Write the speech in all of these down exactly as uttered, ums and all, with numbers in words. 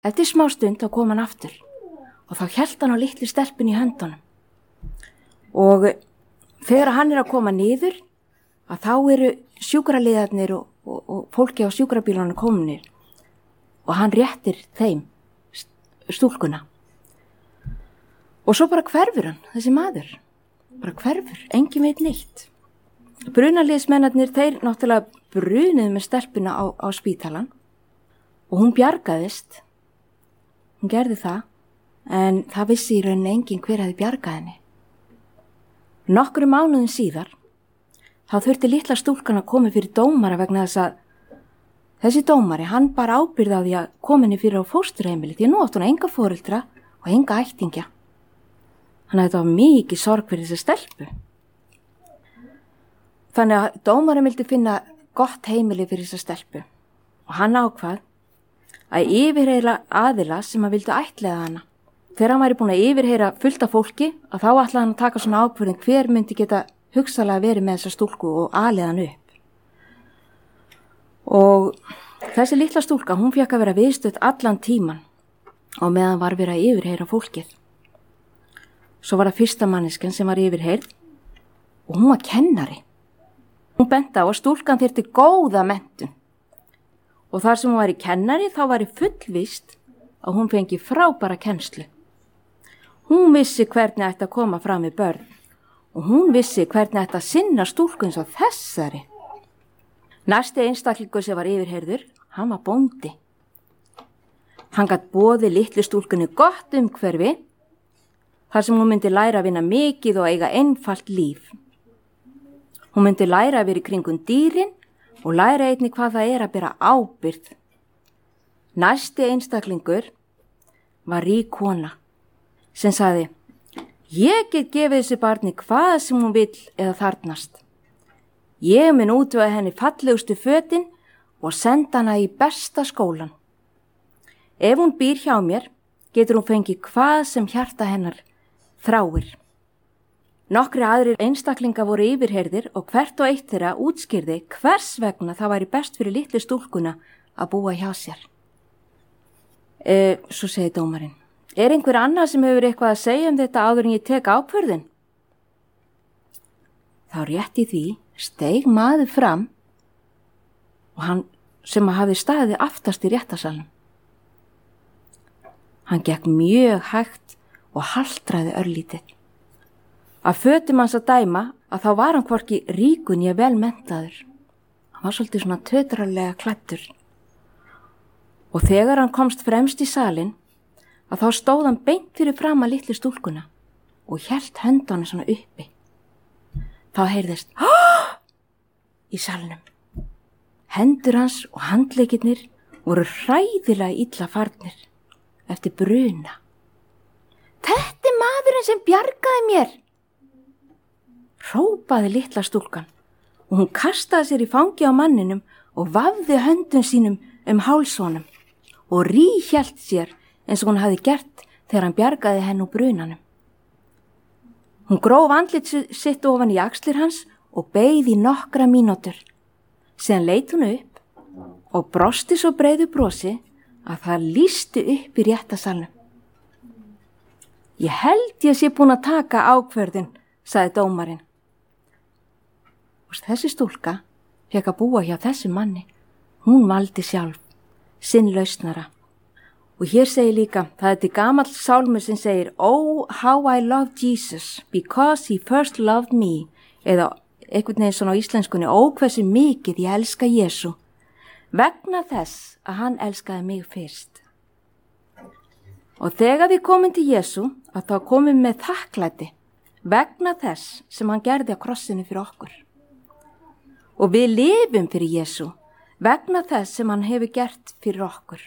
Eftir smá stund þá kom hann aftur og þá hélt hann á litlu stelpunni í höndunum. Og þegar hann er að koma niður, að þá eru sjúkraliðarnir og, og, og fólki á sjúkrabílunum kominir og hann réttir þeim stúlkuna. Og svo bara hverfur hann, þessi maður. Bara hverfur, engin veit neitt. Brunaliðsmennarnir, þeir náttúrulega brunuðu með stelpuna á, á spítalan og hún bjargaðist. Hún gerði það, en það vissi í rauninni enginn hver hefði bjargað henni. Nokkrum mánuðum síðar, þá þurfti litla stúlkan að koma fyrir dómara vegna þess að þessi dómari, hann bara ábyrgði á því að koma henni fyrir á fósturheimili því að nú átti hún enga foreldra og enga ættingja. Þannig að þetta var mikið sorg fyrir þessi stelpu. Þannig að dómari vildi finna gott heimili fyrir þessa stelpu og hann ákvað að yfirheyra aðila sem að vildu ættleiða hana. Þegar hann væri búin að yfirheyra fullt af fólki, að þá ætlaði hann að taka svona ákvörðun hver myndi geta hugsalega verið með þessa stúlku og alið hann upp. Og þessi litla stúlka, hún fékk að vera viðstödd allan tíman og meðan var verið að yfirheyra fólkið. Svo var það fyrsta manneskjan sem var yfirheyrð og hún var kennari. Hún benti á að stúlkan þyrfti góða menntun. Og þar sem hún var í kennari þá var í fullvist að hún fengi frábæra kennslu. Hún vissi hvernig ætti að koma fram við börn og hún vissi hvernig ætti að sinna stúlku eins og þessari. Næsti einstaklingur sem var yfirheyrður, hann var bóndi. Hann gat boðið litlu stúlkunni gott umhverfi þar sem hún myndi læra að vinna mikið og eiga einfalt líf. Hún myndi læra að vera í kringum dýrin og læra einnig hvað það er að bera ábyrgð. Næsti einstaklingur var rík kona sem sagði, ég get gefið þessi barni hvað sem hún vill eða þarnast. Ég mun útvega henni fallegustu fötin og senda hana í besta skólan. Ef hún býr hjá mér, getur hún fengið hvað sem hjarta hennar þráir. Nokkri aðrir einstaklinga voru yfirheyrðir og hvert og eitt þeirra útskýrði hvers vegna það væri best fyrir litlu stúlkuna að búa hjá sér. E, svo segi dómarinn, er einhver annar sem hefur eitthvað að segja um þetta áður en ég tek ákvörðun? Þá rétt í því steig maður fram og hann sem að hafi staðið aftast í réttarsalnum. Hann gekk mjög hægt og haltraði örlítið. Af fötum hans að dæma að þá var hann hvorki ríkun ég vel menntaður. Hann var svolítið svona tötralega klæddur. Og þegar hann komst fremst í salin, að þá stóð hann beint fyrir fram að litlu stúlkuna og hélt höndunum svona uppi. Þá heyrðist "Há!" í salnum. Hendur hans og handleikirnir voru hræðilega illa farnir eftir bruna. Þetta er maðurinn sem bjargaði mér, hrópaði litla stúlkan og hún kastaði sér í fangi á manninum og vafði höndum sínum um hálsonum og ríhjalt sér eins og hún hafði gert þegar hann bjargaði henn úr brunanum. Hún gróf andlit sitt ofan í axlir hans og beið í nokkra mínútur. Síðan leit hún upp og brosti svo breiðu brosi að það lýsti upp í réttasalnum. Ég held ég sé búin að taka ákvörðun, sagði dómarinn. Og þessi stúlka fékk að búa hjá þessu manni. Hún valdi sjálf, sinn lausnara. Og hér segir líka, það er til gamall sálmur sem segir Oh, how I love Jesus, because he first loved me. Eða einhvern veginn svona á íslenskunni, ó, hversu mikið ég elska Jesú. Vegna þess að hann elskaði mig fyrst. Og þegar við komum til Jesú, að þá komum við með þakklæti vegna þess sem hann gerði á krossinu fyrir okkur. Og við lifum fyrir Jesú vegna þess sem hann hefur gert fyrir okkur.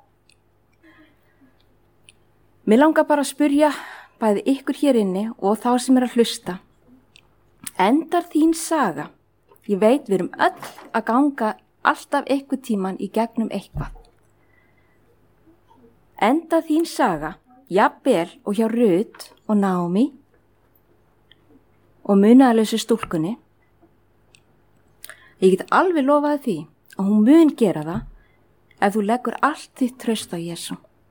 Mér langar bara að spyrja bæði ykkur hér inni og þá sem er að hlusta. Endar þín saga? Ég veit við erum öll að ganga alltaf ykkur tíman í gegnum eitthvað. Endar þín saga, jafnvel og hjá Rut og Naomi og munaðarlausu stúlkunni. Ég get alveg lofaði því að hún mun gera það ef þú leggur allt þitt traust á Jesú.